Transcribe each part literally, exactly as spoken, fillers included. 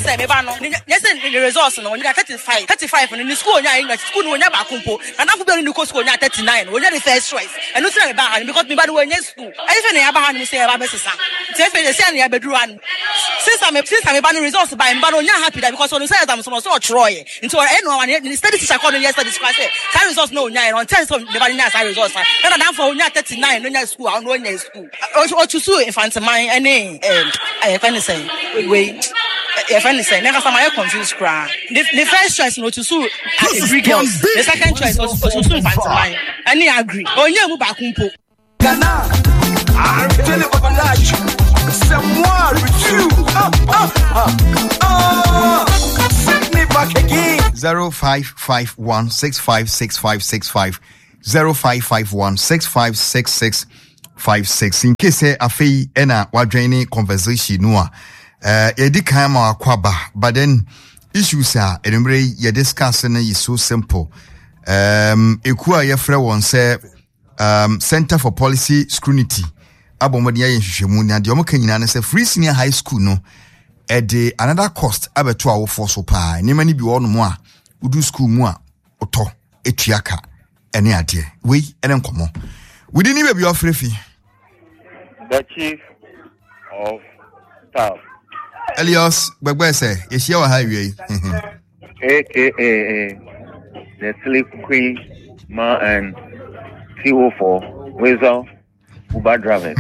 say me ba no. Yes, the results no. You thirty-five, thirty-five in the school. You English school. You ba kumpo. And na football in the school. You thirty-nine. You the first choice. And no say me ba because me ba do when school. I say na ba me say ba be sisa. Say say say na be do one. Since I'm since I'm ba no results by me ba no nya happy that because on say am so so try. Into I know one the study teacher call me yesterday discuss say say results no nya on ten so me ba nya say results. Na na for nya thirty-nine no nya school. I no nya school. O to so infant man any eh I find say wait if anything, never some I confused cry. The, the first choice no to sue three girls. The second choice was to sue fancy mine. And I agree. Oh yeah, move back kumpo. Ghana, I'm feeling obliged. Someone with you. Ah ah ah. Send me back again. Zero five five one six five six five six five. Zero five five one six five six six five six. In case a fee ena wadreni conversation no. Uh, yedi kan ma akwaba, but then issues are enumere ye discuss na is so simple. Um, ekua ye frɛ won say um Center for Policy Scrutiny abomodi ye hwehwemu na de omo kan nyina na say free senior high school no e de another cost abeto awo for so pa ni mani bi wono mo a udu school mu a oto etuaka ene ade we ene nkomo we didn't even be ofrefi the chief of staff Elias Begbese, is your highway. A K A the Sleep Queen Ma and T O four Weasel Uber drivers.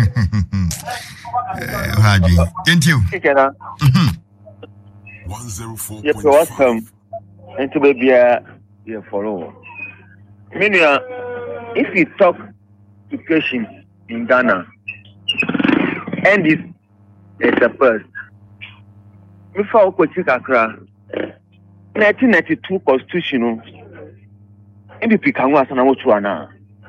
Haji, thank you. One zero four. You're welcome. And to be a you follow. Meaning, if you talk education in Ghana, and this is the first. Before Kochi Kakra, nineteen ninety-two constitution, M P P can was an Amotuana.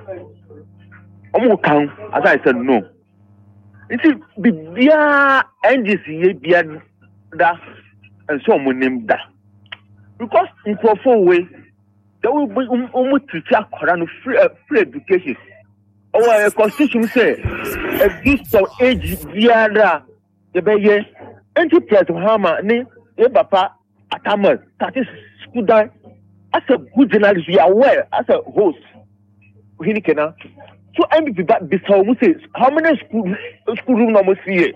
Omo can, as I said, no. It's the Bia N G C, Bia da, and so on name da. Because in profound way, there will be almost teacher Koran free free education. Our constitution say, a gift of age Bia da, the Baye. Enterprise Hama, ne, e papa, Atamas, that is school die. As a good journalist, we are aware, as a host, Hinikena. So, M P P that this how we say, how many school school room almost see?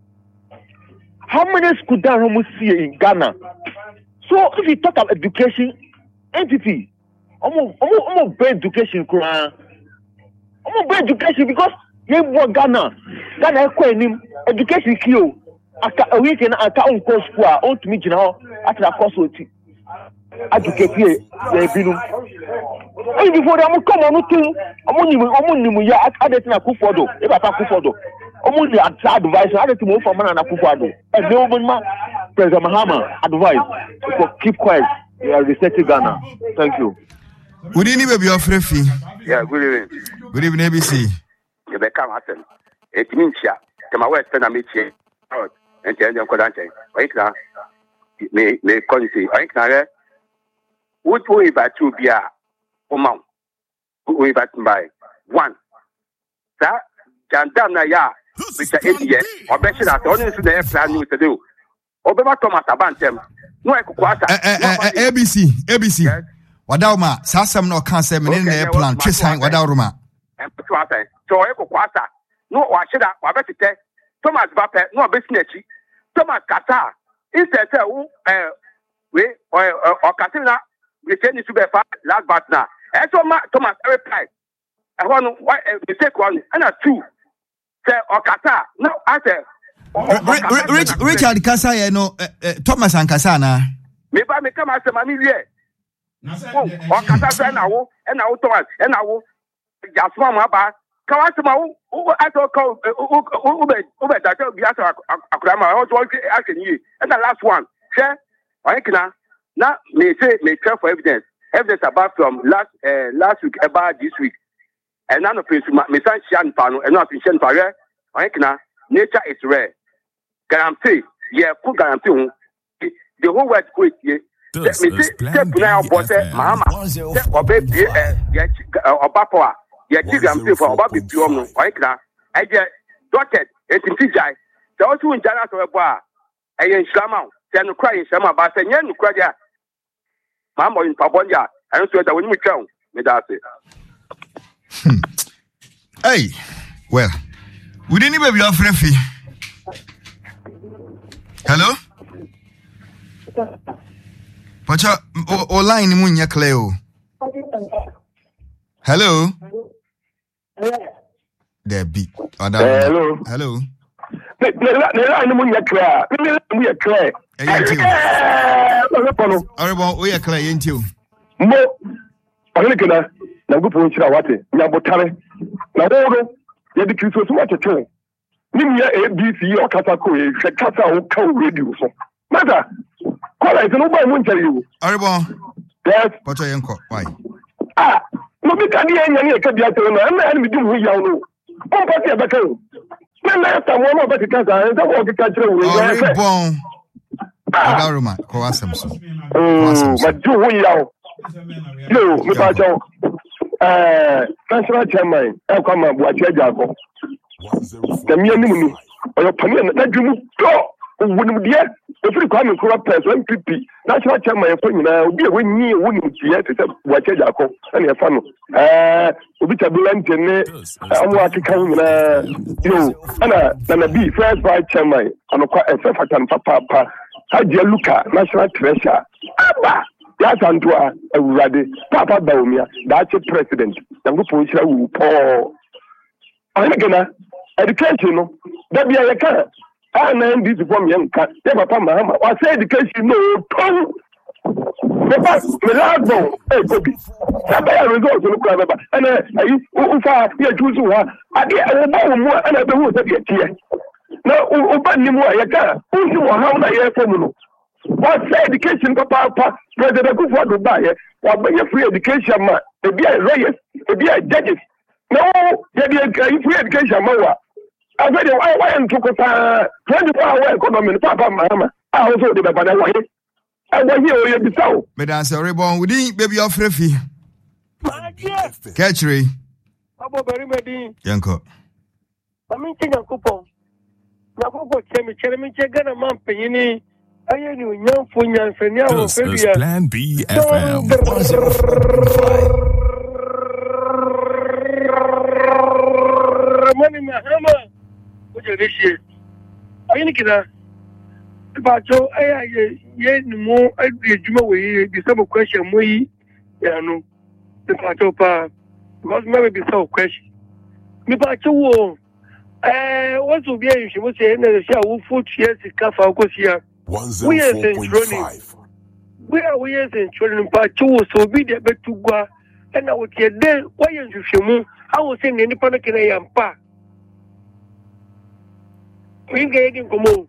How many school down almost see in Ghana? So, if you talk about education, M P P, almost almost bad education, almost bad education because you want Ghana, Ghana, education kill. After a week and after on course for on to me now after a course or two. Educate here, they been. And before them come on to Omuni Omuni, ya at other than a Kufodo, if I pass Kufodo. Omuni advice, I had to move from man and a Kufodo. And no one, President Mahama advice for keep quiet. You are resetting Ghana. Thank you. Good evening, be your free. Yeah, good evening. Good evening, A B C. You become Hassan. It means ya. Come away, send a meeting. And tell them, Kodante, right now, may may call you, right now, what will about to be a woman who will about by one. That Jandana ya, which are eight years, or better that only to the plan to do. Obama Thomas Abantem, no Equata, A B C, A B C. Wadauma, Sassam no cancer, in their plan, Trisang, Wadauruma. And so Equata, no, I should have, I better tell. Thomas Bape, no business. Thomas Kata, instead of uh, we or or Katina, we send it to be last but now. And so Thomas replied, I want why we take one and a two. Say or Kata, no, I said, Rich Richard Kasa, no, Thomas and Kasana. Maybe I may come as a mammy here. Or Kata, and I will, and I will Thomas, and I will just one about. Kawasima, who I thought called Uber, Uber, that will be after a grammar. I was asking you. And the last one, sir, I can now may say, may try for evidence. Evidence about from last uh, last week about this week. And none of it, my son Shan Pano, and not in Shan Pare. I can nature is rare. Guarantee, yeah, full guarantee. The whole world great, yeah. Step now, but Mama, or baby, or Papa. Yeah, I'm for about the Pium, right now. I get dotted, it's in Tijai. The also in Jana to a bar. ɛyɛ nhyirama sɛ no kura yɛ nhyirama ba sɛ nyɛ no kura dia ma mo in pabonja ɛno so da woni mu twɛn me da ase hey well we didn't even be offering fee. Hello Pacha o line mu nya clear o hello there be hello hello ne ne line mu nya clear ne mu nya clear eh Arebo o ya clear yenti o mo ɔne kana na gupo nchira wate nya botare na wodo ye di kristo so wate tell ni mi A B C o kasa ko e hwe kasa o ka radio so mata kola ite no ba mu nchari o Arebo yes Pacha yenko why ah no bi ka di enya ni e ka bia tell no na na mi di mu yawo no on pa ti e beka o na na ta mo no ba ti kasa en ta ko ki ka kire wo ya Arebo Adaruma ko asem so mm ma ju wo yawo yo mi pa jo eh national chairman e kwa ma bu ache jago tamia ni mu oyo pani na dwumu to wonu de e firi kwa me kura pes M P P national chairman fo nyina obi e wonyi wonu tie te se bu ache jago na e fa no eh obi tabulante ne amu akeka nyina yo ana na bi first vice chairman anokwa e fe fatan papa papa Hadia Luka national treasurer aba ya santua awurade papa baumia that's president yango ponchira wu po ana gana education no da bia ye ka ana ndi ti form yanka ya papa mahama wa say education no ton papa me lado e gobi saba ya result no kura baba ana ayi u fa ya juzu wa ade e ba mu ana be hu se de tie na u ba ni mu ya ka u si wa ha na ye form no what say education papa papa president Akufo do ba ye wa be free education ma e bia lawyers e bia judges no ye bia free education ma wa afede why why en tukota twenty-four hour economy papa mama ah so de baba na wa ye e wa ye o ye bisawo me dan say Rebon we din baby ofrefi catchery abo beri medin yanko amin tinya kupon na gogo chemi chemi chegana mampanyini aye ni nyamfo nyansani awo febia Plan B F M mani mahama oje rishi ayi ni kida ba jo aye ye ye ni mo ejuma we bi some question mo yi ya no the part of pa because maybe be so question mi ba jo wo eh what to be you she mo say na say wo foot years ka fa ko sia we are in we are we are in training pa chu so bi de betugwa and I would say then why you hwehwemu I was saying any pan can I am pa we get in komo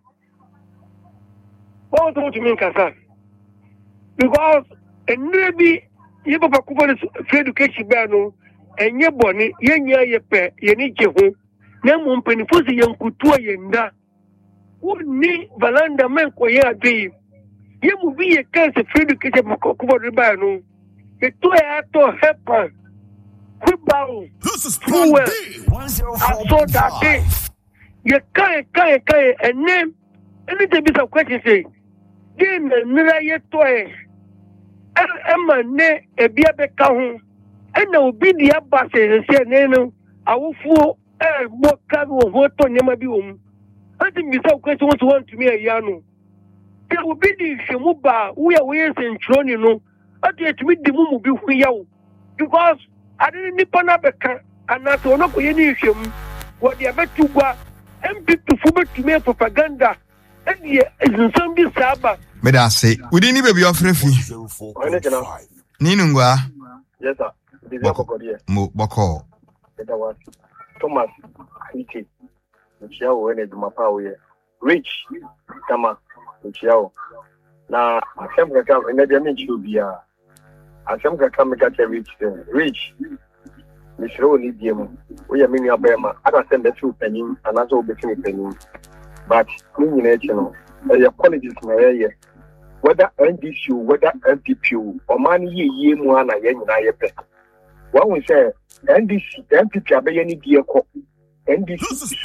what do you mean kasa because and maybe you papa ko for education ba no enye boni yenya ye pe ye ni je ho na mo mpanifo se yankutu ayenda ni valanda men ko ye ade ye mu bi ye kanse fredu ke ko ko do ba no e to ya to happen ku ba o this is Plan B one oh four point five ye kai kai kai ene ene te bi sa question say ye na nira ye to e e ma ne e bia be ka ho e na obi di aba se se ne no awofo e mo ka wo ho to nyama bi wo mu ati mi sa question what want to me ya no e obi di hwemu ba wo ya wo ye sentroni no ati etimi di mu mu bi hu ya wo because ade ni pana beka anato ono ko ye ni hwemu wo dia betugwa M P P fu betumi propaganda e die nsam bi saba me da say we didn't baby ofrefi ni nungwa yes sir this is Kokodia mo boko that was Thomas Iti Chiao when it mapa we rich kama Chiao na asem ka kam na dia menchi obia asem ka kam ka rich rich ni shiro ni dia mu we ya mini abema ada send the two penny anazo obetini penny but ni nyina eche no e colleges na ye whether N D C whether N P P o man ye ye mu ana ye nyina ye pe one we say N D C N P P abeye ni die ko N D C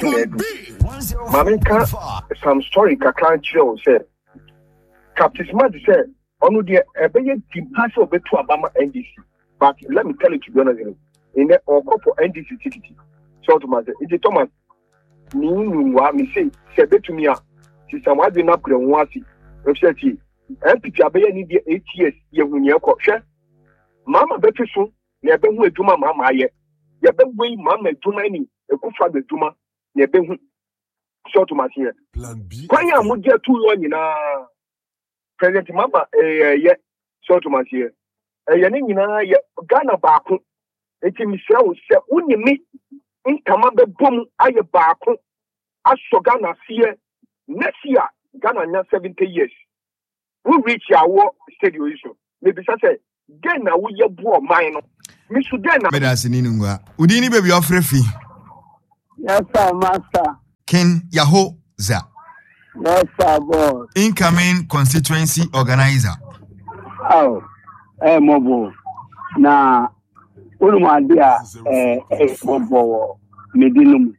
Mamika some story kakran chiro said Captain Smart said onu de ebeye timpass obetu abama N D C. But let me tell you to be honest, in the or for N D C T T T. So to my it Thomas ni ni wa mi say se betumi a sister wa de na kure ho asi. We say ti M P P abeye ni de eight years ye hunye ko hwe. Mama betu so na ebe hu eduma mama aye. Ye be we mama eduma ni ekufa beduma na ebe hu. So to my here. Plan B. Kwanya mo je tu yo nyina. President Mama eh ye so to my here. Eh ye ni nyina ye Ghana baako. Eti mi sra wo se unimi nkama be bom aye baako. Aso Ghana fear next year Ghana nya seventy years. We reach our stadium issue. Maybe say Ghana we ye bo man no. Mi su Ghana. Me da sini ngwa. Udini baby ofrefi. Yes sir, master. Ken Yahoza. Yes sir, boss. Incoming constituency organizer. Oh. Eh mobo. Na uluma dia eh eh mobo medinum.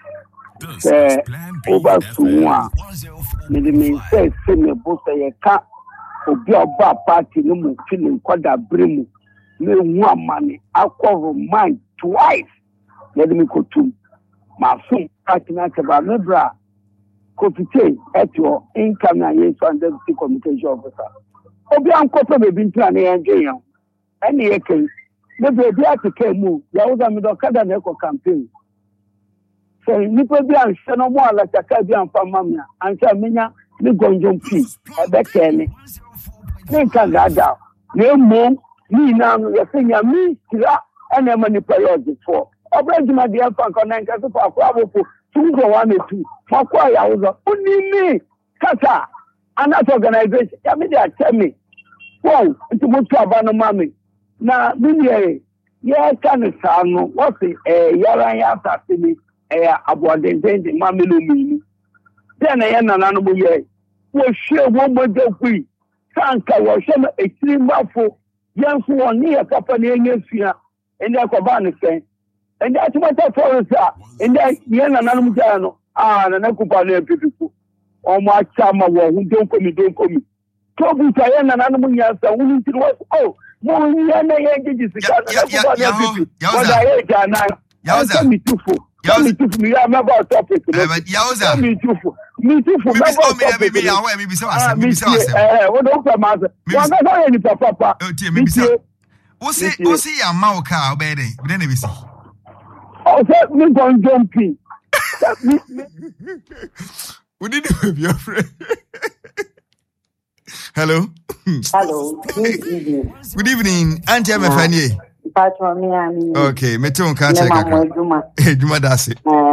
Eh oba suwa. Medimi say say me bossa ye ka obi oba party no mu feeling kwada bremu. Me hu amane akọ mind twice. Medimi kotum. Ma fun party na keba mebra. Kopite at your income and yes and deputy communication officer. Obi ankope be bin plan e enje yan. Any eken. The baby at the move. Ya uza mi do kada na eko campaign. So ni pe bi an se no mo ala taka bi an fa mamia. An se menya ni gonjon pi. E be kene. Ni kan gada. Ni mo ni na ya senya mi tira ene mani priority for. Obradima de fa kon na nka so fa kwa bopo. two go one two. Fakwa ya uza. Unimi kasa. Another organization. Ya me dey tell me. Wow, it's much abano mami. Na binye ye kan sa no what say eh yaran ya asase eh abodendende mami no mi. Then eh na na no mo ye. Wo hwe wo mo de kui. Sanka wo hwe no ekiri mafo. Yanfo oni ya papa na enye fia. Ende akoba ne sen. Ende atumata forest a. Ende ye na na no mo ja no. Ah na na kupa na epipiku. Omo achama wo hu don komi don komi. Tobu ta ye na na no mo nyansa wo ni tiri wo oh mo nyane ye gigi sika na kupa na epipiku. Wada ye jana. Yauza mi tufu. Mi tufu mi ya meba topic. Yauza mi tufu. Mi tufu meba topic. Mi ya we mi bisa wase mi bisa wase. Eh wo do fa ma se. Wa ga so ye ni papa papa. O tie mi bisa. O si o si ya ma o ka o be dey. Bi dey na bisi. O se mi gon jumping. We did it with your friend. Hello. Hello. Good evening. Good evening. Auntie Amefanie. Okay, me too can't check out. Hey, Juma Dasi.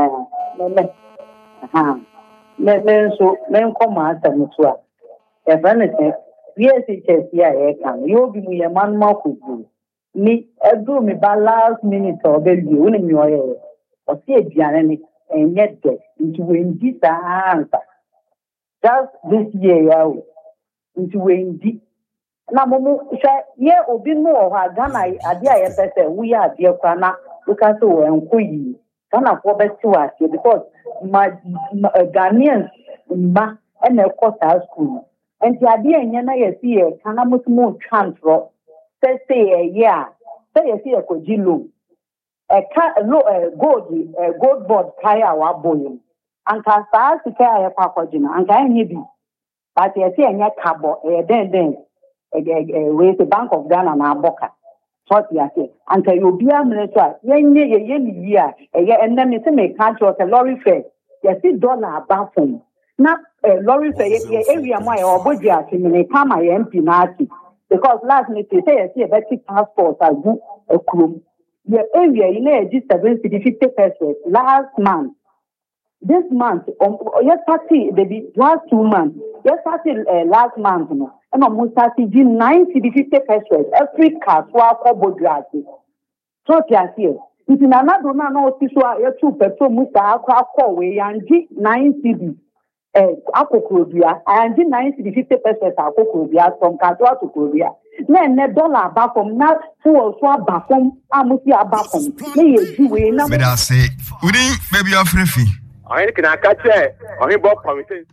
Uh, me me so me come out and so. If anything, yes, it's just yeah, I can. You be me a man more cool. Me, I do me by last minute or baby, you in your ear. Or see a piano and yet get into win this answer. Just this year, into win deep. Na momu sha ye obi no o ha Ghana ade a ye pese we ya ade kwa na we can so enkoyi Ghana ko be ti wa se because ma, ma uh, Ghanaians ma e na ko sa school enti ade enye na ye si ye kana mutumu transfer say say ye ya say ye si ye ko jilo e ka lo gold e gold board kai awa boy anka sa si kai ya kwa kwa jina anka enye bi but ye si enye kabo e den den with the Bank of Ghana na Boka. What you say? And you be a minister, yen ye yen year, and then it's a make country of a lorry fare. You see dollar about home. Not a lorry fare, area my or budget in a come I M P Nati. Because last night they say I see a better passport as a crew. The area in a G seven fifty pesos last month. This month, um, yes, thirty, the last two months, yes, thirty last month, no. And almost thirty ninety fifty pesos every car so I call Bodrati. So just here. It's in another no so a two petrol musta call way and G ninety eh Akokobia and G ninety fifty pesos Akokobia from Katua to Korea. na ne dollar bakom na fuel so abakom amusi abakom na ye jiwe na me da say udi baby afrefi I can catch it or he bought promises.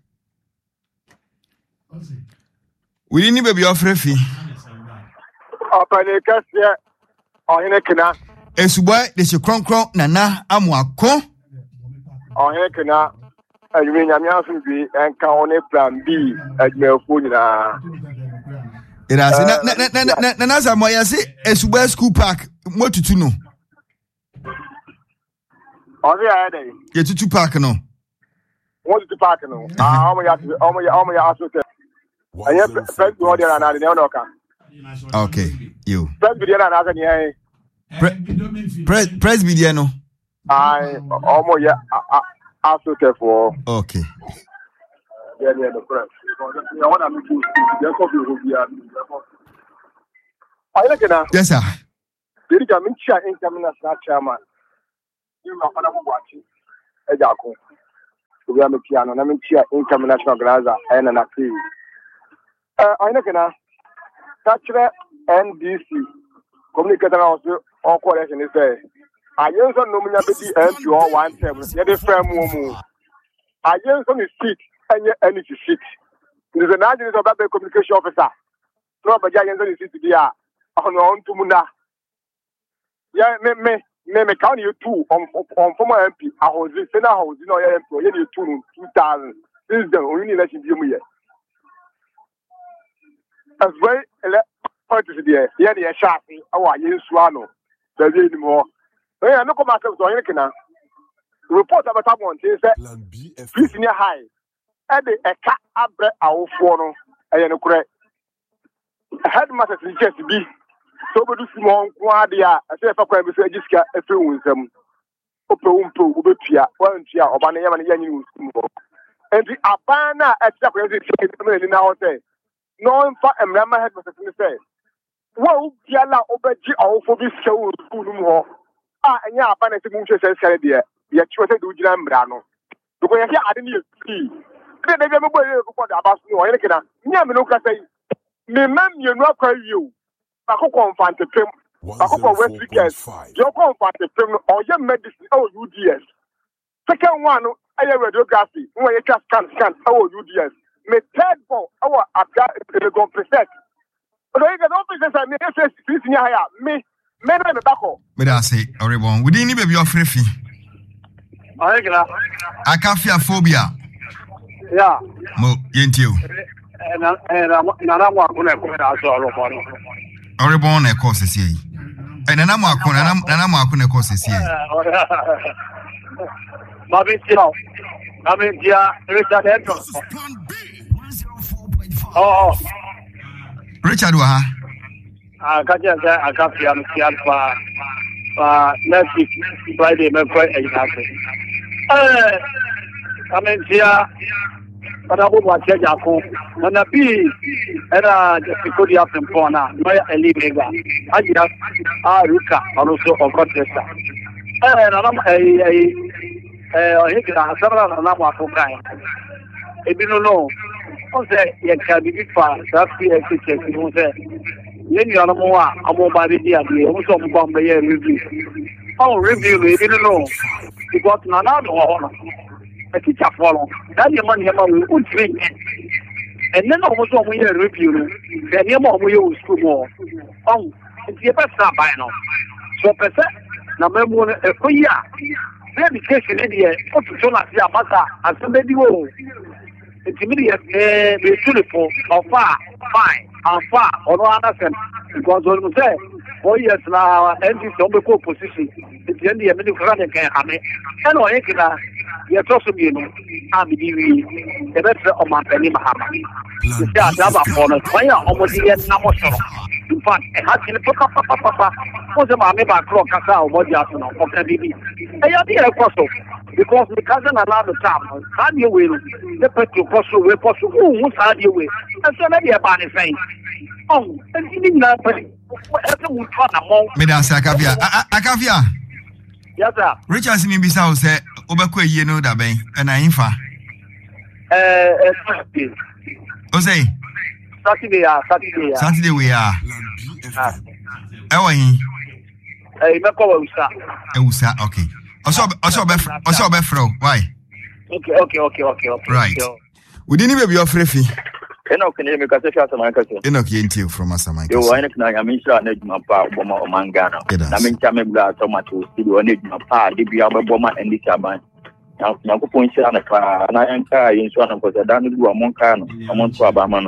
udi ni baby afrefi Upon a cassia or in a cana esuboy de se kronkron nana amuako or in a cana. And you mean I'm asking be and count a plan B at my phone. It has na na na na na na Samoya say esuboy school park mo tutu no. Oh yeah, dey. Ye tutu park no. What to park no? Ah, omo ya omo ya omo ya aso te. Aye first go there na dey no ka. Okay, you. First be there na na dey. Press press be there no. Ai omo ya aso te for. Okay. Yeah, yeah, the press. I want to make you there for you here. Aye like na. Yes sir. Did you mean chair incoming as chairman? You are going to watch it. Ejako. We are making piano. Na minchia income national organizer. Ena na key. Uh, I know na. Tachre N D C. Communicator also all correction is there. I use on nominal B M P or one seven. Yeah, the firm woman. I use on the seat and your energy seat. There is an agent of the communication officer. No, but I use on the seat there. On on to Muna. Yeah, me me. Me me count you two on on former M P. I was in Senate House, you know, M P. You two two thousand. This is the only election you me. As well, ele point is there. Yeah, the sharp. Our yin swano. There is anymore. Hey, I no come myself to anything now. Report about that one. They say, please near high. And the eka abre our phone. I no correct. Headmaster just be. So we do small quadia. I say if I can be say just get a few with them. Open to Ubia, one tia, or Banana and Yan. And the Abana at the president now say, no, in fact, and Rama had to say, well, Yala over G O for this show. Ah, and ya, Banana says, Sadia, yet you say, do Jam Brano. Because I didn't see. Then they never put about no, I can. Yamanoka say, me man, you know, cry you. Ako confront the film. Ako for West Weekend. You confront the film or your medicine or U D S. Second one, I have radiography. When you just scan, scan, or U D S. Me third one, our Telegon preset. But I got officers and S S C in here. Me, men and the back. Me da say, Oribon, we didn't be your free fee. I got Acaphophobia. Yeah. Mo, yentio. And I'm going to put out all of Oribon e course is here. And an amakon and an amakon course is here. Bobby Tino. I mean, yeah, Richard Edwards. Oh, Richard, wa? I got you there. I got you on the for next week, Friday, Mercury, exactly. I mean, yeah. But I would watch Jacob. And a bee and a difficulty of them for now. My Eliga. I just are Ruka, also of Rochester. And I'm a a several number of kind. If you don't know, I say, you can be far. That's the executive. You say, Lenny on a more, a more by the idea, also bomb the review. Oh, review, if you don't know. Because none of the a teacher follow. That your money would drink. And then also we hear review. Then your mom will school more. Oh, it's your best by now. So, per se, number one, a year. Education in the put to Jonas Yamasa and somebody will. It's immediate, uh, beautiful, or far, fine, and far, or no other. Because when we say, four years now, and this on the position, it's the end of the middle ground again. I mean, I know, you're also, you know, I'm the best of my penny Mahama. You say, I have a phone, fire almost the end number. In fact, I had to put up Papa. Was a mammy back clock, Casa, what you have to know, okay, baby. I have the apostle because the cousin allowed the time. How do you will? The petrol possible, we possible, who's how do you will? And so maybe a bunny saying, oh, and he didn't know, whatever we try to move. Madam Sakavia, Akavia. Yes, sir. Richard Simibisa said, Obakwe, you know that, and I infa. Uh, Ose. Saturday, Saturday. Saturday we are. How are you? Hey, me call Usa. Usa, okay. Also, also, also, Befro. Why? Okay, okay, okay, okay, okay. Right. We didn't even be offering fee. Enoch can make us a Samaka. Enoch Yentio from Asamaka. You are not a Misha Nedma Pa, Boma or Mangana. I mean, Chamebla, Tomato, Studio Nedma Pa, D B R Boma and the Chaban. Now, Nakupo Shanaka, and I am in Swan of the Danu Moncano, among Swabamano.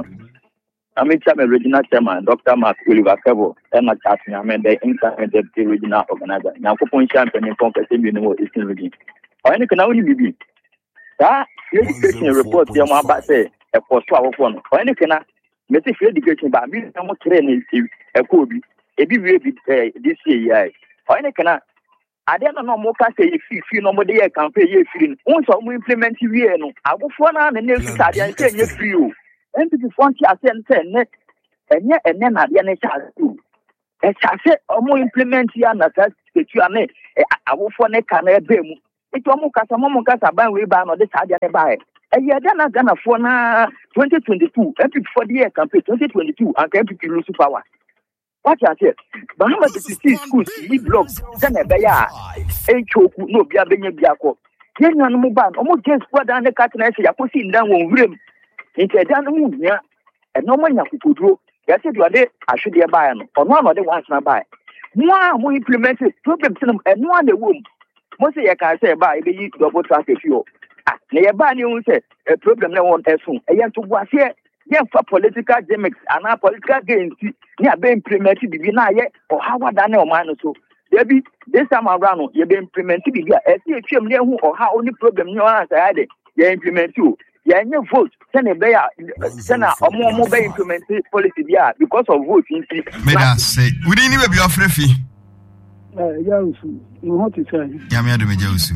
I mean, Chame Regina Chairman, Doctor Mark Williver Cabo, Emma Chatin, I mean, the implemented the original organizer. Now, Kupon Champion in Competition, you know, it's in Regina. Or any can only be. That education report, your mother say, a post to our phone. Or any can I, Mister Education, but me, I'm not training a Kobe, a B V this year. Or any can I, I don't know more can say if you know more day campaign, you're feeling. Once I implement you, I go for an and next study and say, yes, for you. And to be funky, I send net, and yet, and then I didn't do. As I said, I will implement you and that you are made. I will for neck and a beam. It almost as a moment as a ban way ban or this idea by. And yet, then I'm gonna for now twenty twenty-two, epic for the year campaign twenty twenty-two, and epic lose power. What I said, Bahama the city schools, he blocks, then a bear, a choke, no beer, being a biaco. Yen and Muban, almost just squad down the cat and I say, I put him down on rim. Into a down moon, yeah, and no one could do. Yes, you are there, I should be a buy, or one of the ones I buy. More more implemented problems and one the womb. Most of you can say buy the double traffic fuel. Ah, nearby you say a problem no one else soon. A young to was here, yeah, for political gimmicks and our political gains, near being implemented between I yet or how I done no man so. There be this time around, you've been implemented here. I see a film near who or how only problem you answer had it. You implement you. Yeah, you vote. Send a bear, send a more mobile implemented policy there because of voting. May I say, we didn't even be offering fee. Yeah, you want to say? Yamia de Mejosu.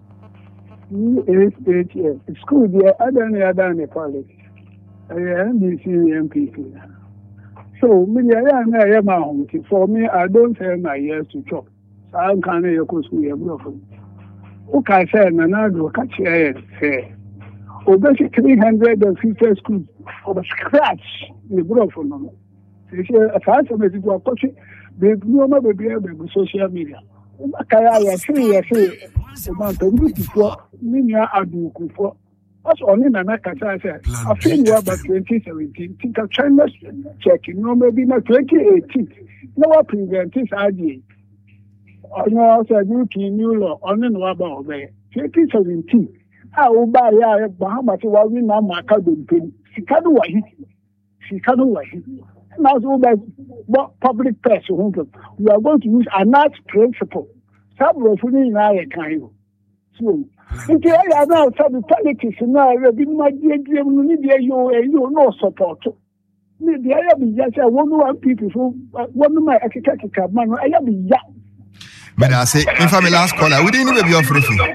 Eight, eight years. School, the other than other than the college. I am the C M P. So, me, I am a home. For me, I don't have my years to chop. So I can't hear because we are broken. Okay, say, and I go catch your say. Over three hundred fifty schools from scratch in the growth for them. So, as far as I go, they no more be able to social media. Kaya three years, about a week before, Minya Adu Kufo. That's only Nana Kasa said. I think we are about twenty seventeen. Think of China's checking, no, maybe not twenty eighteen. No one prevent this idea. I know also new key, new law, on the Waba obey. twenty seventeen. I will buy a Bahama to what we now mark out the pin. She can't do it. She can't do it. Now, so that what public person we are going to use a nice principle. Some of you in our kind. So, if you are now some politics now, my dear, you no support. Maybe I have been just one one people who one of my architecture man, I have been young. But I say, if I'm the last caller, we didn't even be offering fee.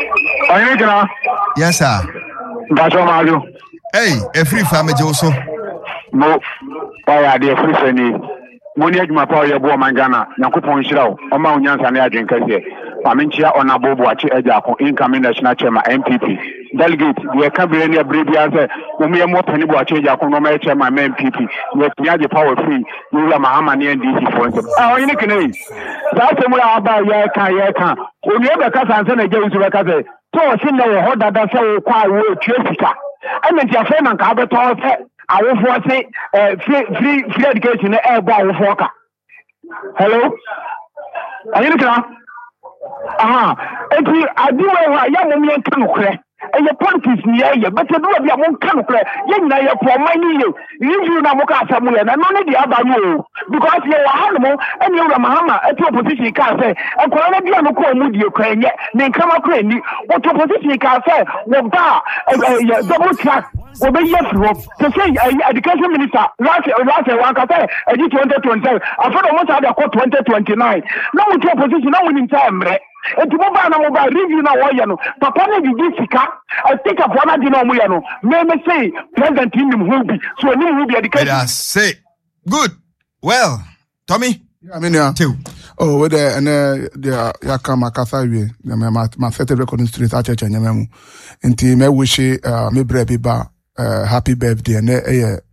Yes, sir. That's all I do. Hey, a free family also. No, I dear free friendly. Money at my power, your boy Mangana, Nakupon Shrow, or Mount Yansan Adrian Cassia. Paminchia on a bobo watch Ejako, incoming national chairman, M P P. Delegate, we are coming near Bribia, when we are more than watch Ejako, no matter my M P P. We are the power free, you are Mahamani and D C for instance. Oh, in the canoe. That's the way I buy Yaka Yaka. When you ever cut and send a James Recase, so I see no hold that that's so quite well, Jessica. I mean, your friend and Cabot. I will for say free free free education air bar with Walker. Hello? Are you there? Ah, and I do a young woman can and your politics near you, but you do a young can play. Young now for my new. You know, somewhere, and only the other you because you are animal and you're a Mahama at your position. Can't say, and Corona be on the call with Ukraine yet, then come up with what your position can say, what bar, double track. Obey yes, to say education minister last last one can say twenty twenty. I thought almost had a call twenty twenty nine. Now with your position, now winning time, right? And to move on about review now, Wayano, Papa Jessica, I think of one idea, Moyano, may say President Tim will be so a new will be education. I say good. Well, Tommy. I mean, yeah, too. Oh, with the and uh, the Yakama Kathawi, my fete recording street at church and Yamamu. And team, I wish uh, me brave ba. Uh, happy birthday and uh,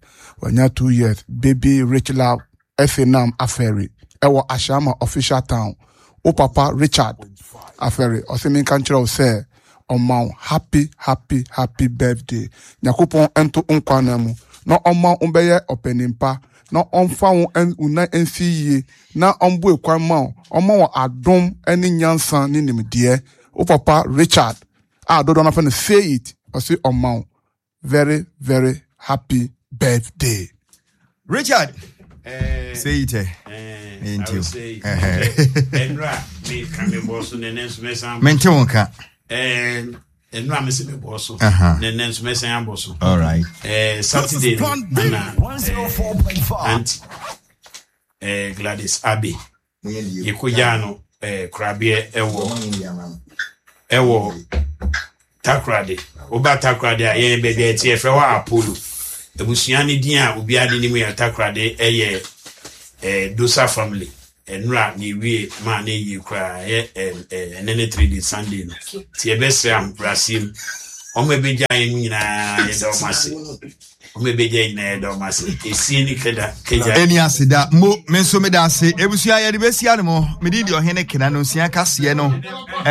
wanya two years baby Rachel Efenam Aferi ewo Ashama official town o papa Richard Aferi osemi kanchiro say Oma happy happy happy birthday nyakopon ento nkwana mu no oma umbeye openimpa no omfa won una enfiye na ombu ekwan ma oma wo adom eni nyansan ni nimdie o papa Richard ah do don say it or say oma very very happy birthday Richard uh, say it eh uh, into Enra me kame boso nenen sumesa mente wonka eh Enra me se me boso nenen sumesa ya boso all right eh Saturday na one oh four point five eh Gladys Abbey yekojano eh krabie ewo ewo takrade oba takrade a yen be de tie frɛ wa Apollo ebusuani din a obi ade ni mu ya takrade eye eh Dosa family enra ni wie ma na yi kra ye eh nene three day Sunday no tie be se am Brazil o me be gya yen nyina ye do mase o me be gya nyina ye do mase esi ni keda keja eni asida mo menso me da ase ebusua ye de besia no mo me di di ohene kena no sia kase no